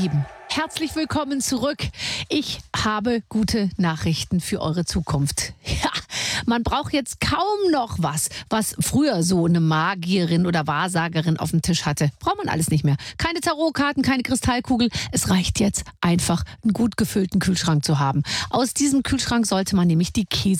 Lieben, herzlich willkommen zurück. Ich habe gute Nachrichten für eure Zukunft. Ja, man braucht jetzt kaum noch was früher so eine Magierin oder Wahrsagerin auf dem Tisch hatte. Braucht man alles nicht mehr. Keine Tarotkarten, keine Kristallkugel. Es reicht jetzt einfach, einen gut gefüllten Kühlschrank zu haben. Aus diesem Kühlschrank sollte man nämlich die